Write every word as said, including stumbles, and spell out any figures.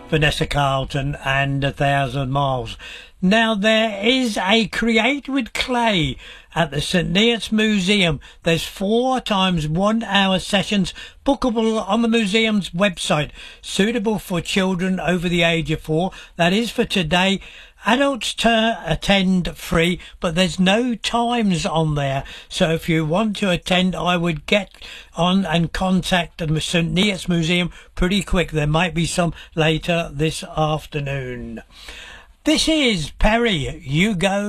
Vanessa Carlton and A Thousand Miles. Now, there is a Create with Clay at the St Neots Museum. There's four times one hour sessions bookable on the museum's website, suitable for children over the age of four. That is for today. Adults to attend free, but there's no times on there. So if you want to attend, I would get on and contact the St Neots Museum pretty quick. There might be some later this afternoon. This is Perry. You go.